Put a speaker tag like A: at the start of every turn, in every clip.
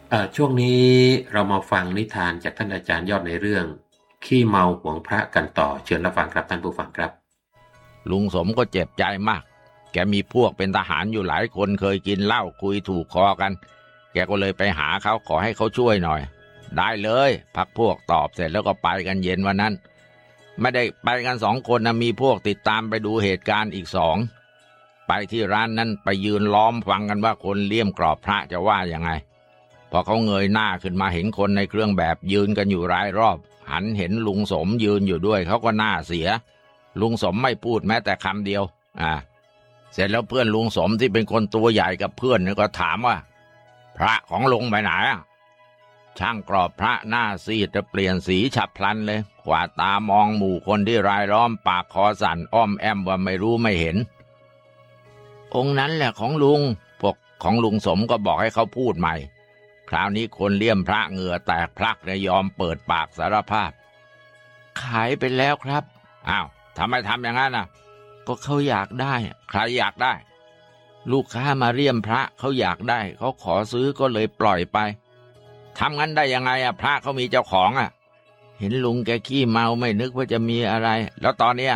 A: ช่วงนี้เรามาฟังนิทานจากท่านอาจารย์ยอดในเรื่องขี้เมาหวงพระกันต่อเชิญรับฟังครับท่านผู้ฟังครับ
B: ลุงสมก็เจ็บใจมากแกมีพวกเป็นทหารอยู่หลายคนเคยกินเหล้าคุยถูกคอกันแกก็เลยไปหาเขาขอให้เขาช่วยหน่อยได้เลยพักพวกตอบเสร็จแล้วก็ไปกันเย็นวันนั้นไม่ได้ไปกัน2 คนนะมีพวกติดตามไปดูเหตุการณ์อีก2ไปที่ร้านนั้นไปยืนล้อมฟังกันว่าคนเลี่ยมกรอบพระจะว่ายังไงพอเขาเงยหน้าขึ้นมาเห็นคนในเครื่องแบบยืนกันอยู่รายรอบหันเห็นลุงสมยืนอยู่ด้วยเขาก็หน้าเสียลุงสมไม่พูดแม้แต่คำเดียวเสร็จแล้วเพื่อนลุงสมที่เป็นคนตัวใหญ่กับเพื่อนก็ถามว่าพระของลุงไปไหนช่างกรอบพระหน้าซีดจะเปลี่ยนสีฉับพลันเลยขวาตามองหมู่คนที่รายล้อมปากคอสั่นอ้อมแอมว่าไม่รู้ไม่เห็นองค์นั้นแหละของลุงพวกของลุงสมก็บอกให้เขาพูดใหม่คราวนี้คนเลี่ยมพระเหงื่อแตกพลักเลยยอมเปิดปากสารภาพขายไปแล้วครับอ้าวทำไมทำอย่างนั้นก็เขาอยากได้ใครอยากได้ลูกค้ามาเลี่ยมพระเขาอยากได้เขาขอซื้อก็เลยปล่อยไปทำงั้นได้ยังไงพระเขามีเจ้าของเห็นลุงแกขี้เมาไม่นึกว่าจะมีอะไรแล้วตอนเนี้ย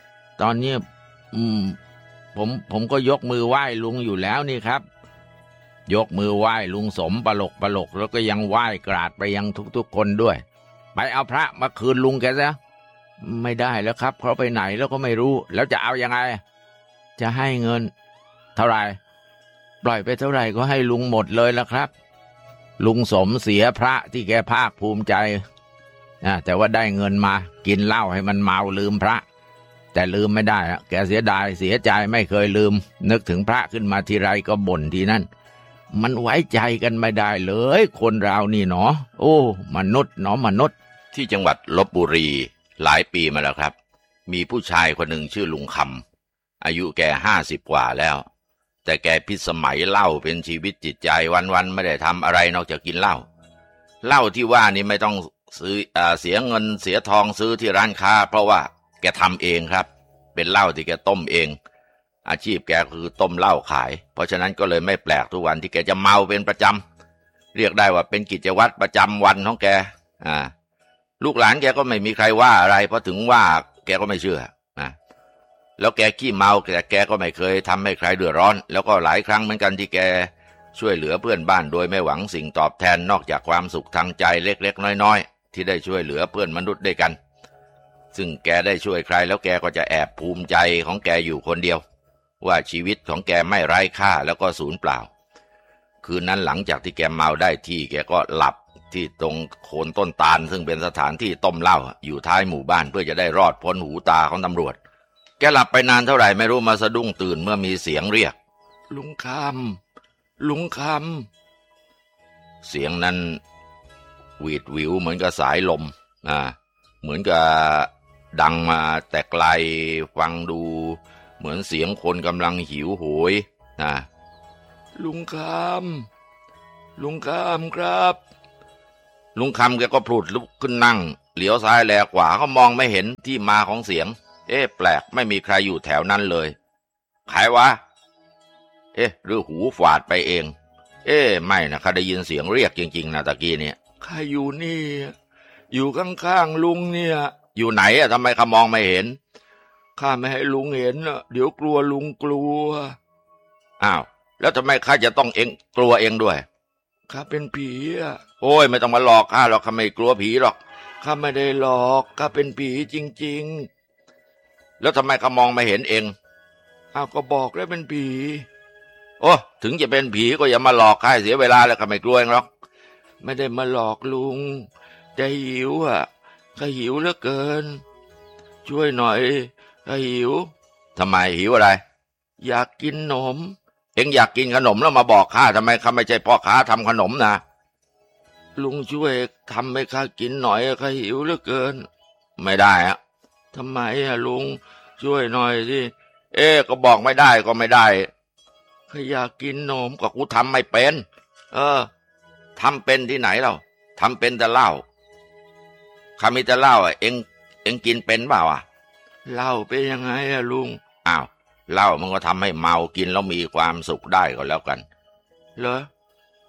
B: ผมก็ยกมือไหว้ลุงอยู่แล้วนี่ครับยกมือไหว้ลุงสมปลกแล้วก็ยังไหว้กราดไปยังทุกๆคนด้วยไปเอาพระมาคืนลุงแกซะไม่ได้แล้วครับเขาไปไหนแล้วก็ไม่รู้แล้วจะเอายังไงจะให้เงินเท่าไหร่ปล่อยไปเท่าไหร่ก็ให้ลุงหมดเลยละครับลุงสมเสียพระที่แกภาคภูมิใจแต่ว่าได้เงินมากินเหล้าให้มันเมาลืมพระแต่ลืมไม่ได้แกเสียดายเสียใจไม่เคยลืมนึกถึงพระขึ้นมาทีไรก็บ่นทีนั่นมันไว้ใจกันไม่ได้เลยคนเรานี่เนาะโอ้มนุษย์เนาะมนุษย์
C: ที่จังหวัดลพบุรีหลายปีมาแล้วครับมีผู้ชายคนหนึ่งชื่อลุงคำอายุแก50 กว่าแล้วแต่แกพิสมัยเหล้าเป็นชีวิตจิตใจวันๆไม่ได้ทำอะไรนอกจากกินเหล้าที่ว่านี่ไม่ต้องซื้อเสียเงินเสียทองซื้อที่ร้านค้าเพราะว่าแกทำเองครับเป็นเหล้าที่แกต้มเองอาชีพแกคือต้มเหล้าขายเพราะฉะนั้นก็เลยไม่แปลกทุกวันที่แกจะเมาเป็นประจำเรียกได้ว่าเป็นกิจวัตรประจำวันของแกลูกหลานแกก็ไม่มีใครว่าอะไรเพราะถึงว่าแกก็ไม่เชื่อแล้วแกขี้เมาแต่แกก็ไม่เคยทำให้ใครเดือดร้อนแล้วก็หลายครั้งเหมือนกันที่แกช่วยเหลือเพื่อนบ้านโดยไม่หวังสิ่งตอบแทนนอกจากความสุขทางใจเล็กๆน้อยๆที่ได้ช่วยเหลือเพื่อนมนุษย์ด้วยกันซึ่งแกได้ช่วยใครแล้วแกก็จะแอบภูมิใจของแกอยู่คนเดียวว่าชีวิตของแกไม่ไร้ค่าแล้วก็สูญเปล่าคืนนั้นหลังจากที่แกเมาได้ที่แกก็หลับที่ตรงโคนต้นตาลซึ่งเป็นสถานที่ต้มเหล้าอยู่ท้ายหมู่บ้านเพื่อจะได้รอดพ้นหูตาของตำรวจแกหลับไปนานเท่าไหร่ไม่รู้มาสะดุ้งตื่นเมื่อมีเสียงเรียกลุงคำลุงคำเสียงนั้นหวีดหวิวเหมือนกับสายลมเหมือนกับดังมาแต่ไกลฟังดูเหมือนเสียงคนกำลังหิวโหยลุงคำครับลุงคำแกก็พลุดลุกขึ้นนั่งเหลียวซ้ายแลขวาก็มองไม่เห็นที่มาของเสียงแปลกไม่มีใครอยู่แถวนั้นเลยใครวะหรือหูฝาดไปเองไม่นะข้าได้ยินเสียงเรียกจริงๆนะตะกี้เนี่ยข้าอยู่นี่อยู่ข้างๆลุงเนี่ยอยู่ไหนทำไมข้ามองไม่เห็นข้าไม่ให้ลุงเห็นเดี๋ยวกลัวลุงกลัวอ้าวแล้วทำไมข้าจะต้องเองกลัวเองด้วยข้าเป็นผีโอ้ยไม่ต้องมาหลอกข้าหรอกข้าไม่กลัวผีหรอกข้าไม่ได้หลอกข้าเป็นผีจริงๆแล้วทำไมข้ามองไม่เห็นเองอ้าวก็บอกแล้วเป็นผีโอ้ถึงจะเป็นผีก็อย่ามาหลอกข้าเสียเวลาแล้วข้าไม่กลัวเองหรอกไม่ได้มาหลอกลุงแต่หิวข้าหิวเหลือเกินช่วยหน่อยข้าหิวทำไมหิวอะไรอยากกินขนมเอ็งอยากกินขนมแล้วมาบอกข้าทำไมข้าไม่ใช่พ่อค้าทำขนมนะลุงช่วยทำให้ข้ากินหน่อยข้าหิวเหลือเกินไม่ได้ทำไมลุงช่วยหน่อยสิก็บอกไม่ได้ก็ไม่ได้ข้าอยากกินขนมก็กูทำไม่เป็นทำเป็นที่ไหนเราทำเป็นแต่เหล้าข้ามีแต่เหล้าเอ็งกินเป็นเปล่าเหล้าเป็นยังไงลุงอ้าวเหล้ามันก็ทำให้เมากินแล้วมีความสุขได้ก็แล้วกันเหรอ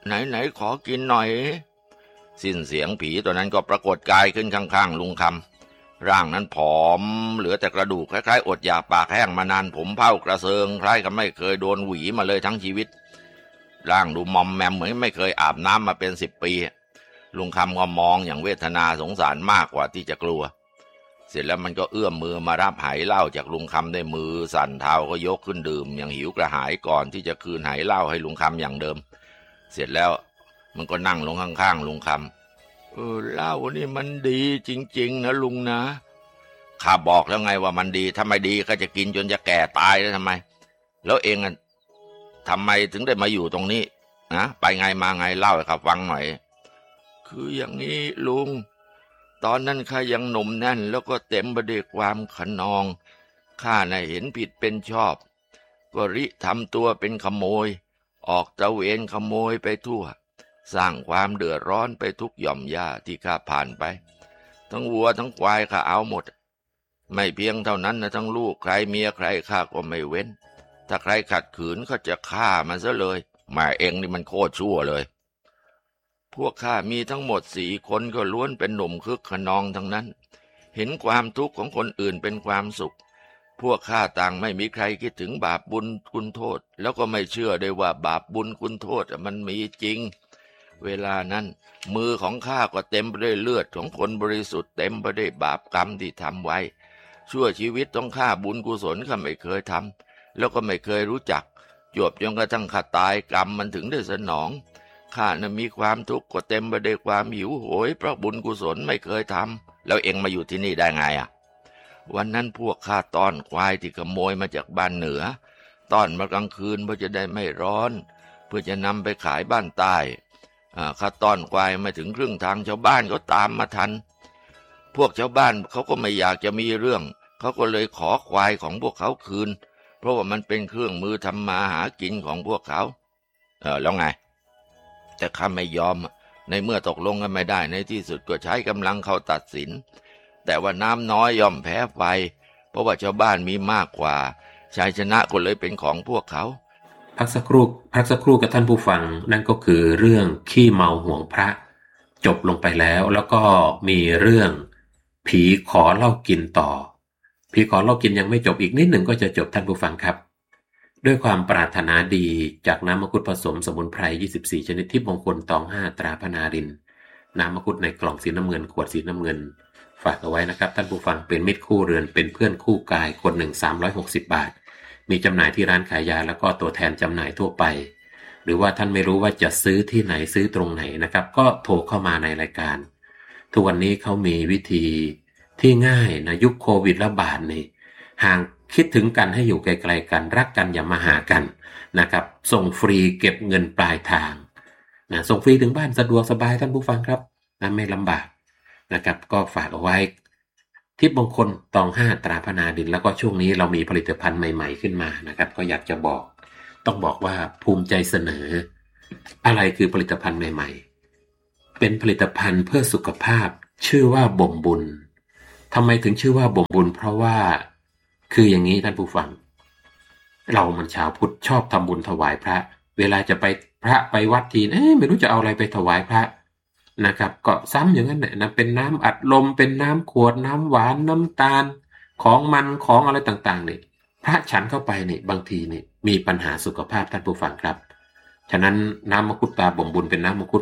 C: ไหนขอกินหน่อยสิ้นเสียงผีตัวนั้นก็ปรากฏกายขึ้นข้างๆลุงคำร่างนั้นผอมเหลือแต่กระดูกคล้ายๆอดอยากปากแห้งมานานผมเผ้ากระเซิงคล้ายกับไม่เคยโดนหวีมาเลยทั้งชีวิตร่างดูมอมแมมเหมือนไม่เคยอาบน้ำมาเป็น10 ปีลุงคำก็มองอย่างเวทนาสงสารมากกว่าที่จะกลัวเสร็จแล้วมันก็เอื้อมมือมารับไหเหล้าจากลุงคำด้วยมือสั่นเท้าก็ยกขึ้นดื่มอย่างหิวกระหายก่อนที่จะคืนไหเหล้าให้ลุงคำอย่างเดิมเสร็จแล้วมันก็นั่งลงข้างๆลุงคำเหล้านี่มันดีจริงๆนะลุงนะข้าบอกแล้วไงว่ามันดีถ้าไม่ดีก็จะกินจนจะแก่ตายแล้วทำไมแล้วเองอ่ะทำไมถึงได้มาอยู่ตรงนี้นะไปไงมาไงเล่าให้ข้าฟังหน่อยคืออย่างนี้ลุงตอนนั้นข้ายังหนุ่มแน่นแล้วก็เต็มไปด้วยความขนองข้าน่ะเห็นผิดเป็นชอบก็ริทำตัวเป็นขโมยออกตระเวนขโมยไปทั่วสร้างความเดือดร้อนไปทุกหย่อมหญ้าที่ข้าผ่านไปทั้งวัวทั้งควายข้าเอาหมดไม่เพียงเท่านั้นนะทั้งลูกใครเมียใครข้าก็ไม่เว้นถ้าใครขัดขืนก็จะฆ่ามันซะเลยแม่เองนี่มันโคตรชั่วเลยพวกข้ามีทั้งหมด4 คนก็ล้วนเป็นหนุ่มคึกขนองทั้งนั้นเห็นความทุกข์ของคนอื่นเป็นความสุขพวกข้าต่างไม่มีใครคิดถึงบาปบุญคุณโทษแล้วก็ไม่เชื่อได้ว่าบาปบุญคุณโทษมันมีจริงเวลานั้นมือของข้าก็เต็มไปด้วยเลือดของคนบริสุทธิ์เต็มไปด้วยบาปกรรมที่ทำไว้ชั่วชีวิตต้องฆ่าบุญกุศลข้าไม่เคยทำแล้วก็ไม่เคยรู้จักจวบจนกระทั่งข้าตายกรรมมันถึงได้สนองข้าน่ะมีความทุกข์ก็เต็มไปด้วยความหิวโหยเพราะบุญกุศลไม่เคยทำแล้วเอ็งมาอยู่ที่นี่ได้ไงอ่ะวันนั้นพวกข้าต้อนควายที่ขโมยมาจากบ้านเหนือต้อนมากลางคืนเพื่อจะได้ไม่ร้อนเพื่อจะนำไปขายบ้านใต้ข้าต้อนควายมาถึงครึ่งทางชาวบ้านก็ตามมาทันพวกชาวบ้านเขาก็ไม่อยากจะมีเรื่องเขาก็เลยขอควายของพวกเขาคืนเพราะว่ามันเป็นเครื่องมือทำมาหากินของพวกเขาแล้วไงแต่ข้าไม่ยอมในเมื่อตกลงกันไม่ได้ในที่สุดก็ใช้กำลังเขาตัดสินแต่ว่าน้ำน้อยย่อมแพ้ไฟเพราะว่าชาวบ้านมีมากกว่าชัยชนะก็เลยเป็นของพวกเขา
A: พักสักครู่กับท่านผู้ฟังนั่นก็คือเรื่องขี้เมาห่วงพระจบลงไปแล้วก็มีเรื่องผีขอเหล้ากินต่อผีขอเหล้ากินยังไม่จบอีกนิดหนึ่งก็จะจบท่านผู้ฟังครับด้วยความปรารถนาดีจากน้ำมังคุดผสมสมุนไพร24ชนิดทิพย์มงคลตอง5ตราพนารินน้ำมังคุดในกล่องสีน้ำเงินขวดสีน้ำเงินฝากเอาไว้นะครับท่านผู้ฟังเป็นมิตรคู่เรือนเป็นเพื่อนคู่กายคนหนึ่ง360 บาทมีจำหน่ายที่ร้านขายยาแล้วก็ตัวแทนจำหน่ายทั่วไปหรือว่าท่านไม่รู้ว่าจะซื้อที่ไหนซื้อตรงไหนนะครับก็โทรเข้ามาในรายการทุกวันนี้เขามีวิธีที่ง่ายนะยุคโควิดระบาดนี่ห่างคิดถึงกันให้อยู่ไกลๆกันรักกันอย่ามาหากันนะครับส่งฟรีเก็บเงินปลายทางนะส่งฟรีถึงบ้านสะดวกสบายท่านผู้ฟังครับนะไม่ลำบากนะครับก็ฝากเอาไว้ทิพย์มงคลตอง5ตราพนาดินแล้วก็ช่วงนี้เรามีผลิตภัณฑ์ใหม่ๆขึ้นมานะครับก็อยากจะต้องบอกว่าภูมิใจเสนออะไรคือผลิตภัณฑ์ใหม่ๆเป็นผลิตภัณฑ์เพื่อสุขภาพชื่อว่าบ่มบุญทำไมถึงชื่อว่าบ่มบุญเพราะว่าคืออย่างนี้ท่านผู้ฟังเรามันชาวพุทธชอบทำบุญถวายพระเวลาจะไปพระไปวัดทีไม่รู้จะเอาอะไรไปถวายพระนะครับก็ซ้ำอย่างนั้นแหละนะเป็นน้ำอัดลมเป็นน้ำขวดน้ำหวานน้ำตาลของมันของอะไรต่างๆนี่พระฉันเข้าไปนี่บางทีนี่มีปัญหาสุขภาพท่านผู้ฟังครับฉะนั้นน้ำมังคุดตาบ่มบุญเป็นน้ำมังคุด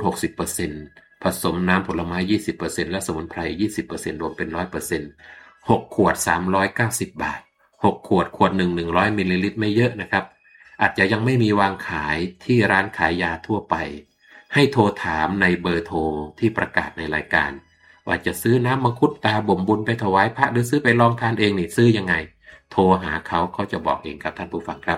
A: 60% ผสมน้ำผลไม้ 20% และสมุนไพร 20% รวมเป็น 100% 6 ขวด390 บาท6 ขวด1 100มิลลิลิตรไม่เยอะนะครับอาจจะยังไม่มีวางขายที่ร้านขายยาทั่วไปให้โทรถามในเบอร์โทรที่ประกาศในรายการว่าจะซื้อน้ำมังคุดตาบ่มบุญไปถวายพระหรือซื้อไปลองทานเองนี่ซื้อยังไงโทรหาเขาจะบอกเองครับท่านผู้ฟังครับ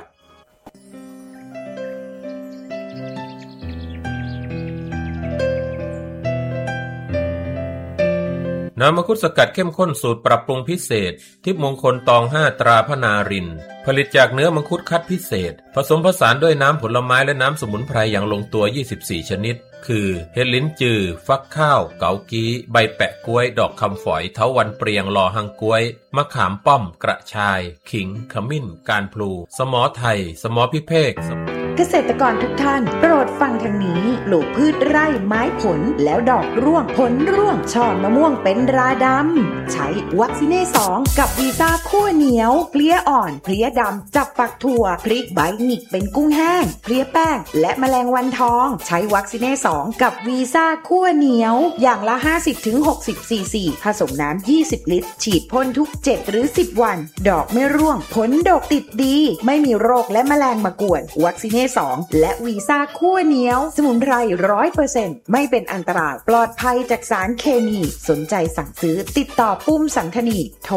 D: น้ำมังคุดสกัดเข้มข้นสูตรปรับปรุงพิเศษทิพย์มงคลตอง5ตราพนารินผลิตจากเนื้อมังคุดคัดพิเศษผสมผสานด้วยน้ำผลไม้และน้ำสมุนไพรอย่างลงตัว24ชนิดคือเห็ดลิ้นจือฟักข้าวเกากี้ใบแปะกล้วยดอกคำฝอยเถาวัลย์เปรียงลอหังกล้วยมะขามป้อมกระชายขิงขมิ้นการพลูสมอไทยสมอพิเภก
E: เกษตรกรทุกท่านโปรดฟังทางนี้ปลูกพืชไร่ไม้ผลแล้วดอกร่วงผลร่วงช่อมะม่วงเป็นราดำใช้วัคซีเน่2กับวีซ่าคั่วเหนียวเพลี้ยอ่อนเพลี้ยดำจับฝักถั่วพริกใบหงิกเป็นกุ้งแห้งเพลี้ยแป้งและแมลงวันทองใช้วัคซีเน่2กับวีซ่าคั่วเหนียวอย่างละ 50-60 ซีซีผสมน้ำ20 ลิตรฉีดพ่นทุก7หรือ10วันดอกไม่ร่วงผลดกติดดีไม่มีโรคและแมลงมากวนวัคซีเน่2และวีซ่าคั่วเหนียวสมุนไพร 100% ไม่เป็นอันตรายปลอดภัยจากสารเคมีสนใจสั่งซื้อติดต่อปุ้มสังคณีโทร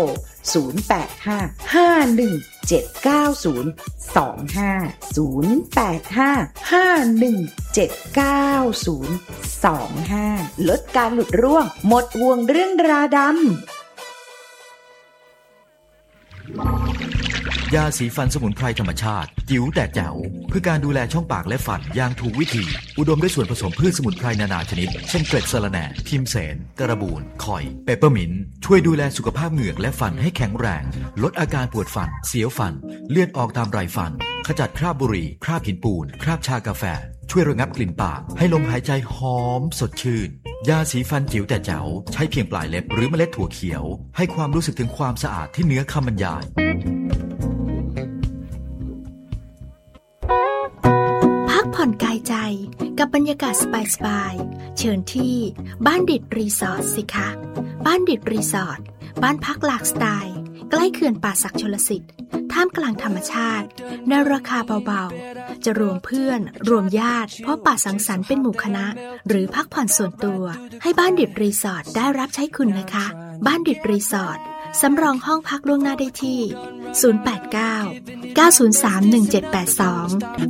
E: 085-51-79025 ลดการหลุดร่วงหมดห่วงเรื่องราดำ
F: ยาสีฟันสมุนไพรธรรมชาติจิ๋วแต่แจ๋วเพื่อการดูแลช่องปากและฟันอย่างถูกวิธีอุดมด้วยส่วนผสมพืชสมุนไพรนานาชนิดเช่นเกล็ดสะระแหน่พิมเสนกระบูนข่อยเปปเปอร์มินต์ช่วยดูแลสุขภาพเหงือกและฟันให้แข็งแรงลดอาการปวดฟันเสียวฟันเลือดออกตามไรฟันขจัดคราบบุหรี่คราบหินปูนคราบชากาแฟช่วยระงับกลิ่นปากให้ลมหายใจหอมสดชื่นยาสีฟันจิ๋วแต่แจ๋วใช้เพียงปลายเล็บหรือเมล็ดถั่วเขียวให้ความรู้สึกถึงความสะอาดที่เหนือคำบรรยาย
G: พักผ่อนกายใจกับบรรยากาศสบายๆเชิญที่บ้านดิดรีสอร์ทสิคะบ้านดิดรีสอร์ทบ้านพักหลากสไตล์ใกล้เขื่อนป่าศักดิ์ชลสิทธิ์ท่ามกลางธรรมชาติในราคาเบาๆจะรวมเพื่อนรวมญาติพบปะสังสรรค์เป็นหมู่คณะหรือพักผ่อนส่วนตัวให้บ้านดิดรีสอร์ทได้รับใช้คุณนะคะบ้านดิดรีสอร์ทสำรองห้องพักล่วงหน้าได้ที่089 903 1782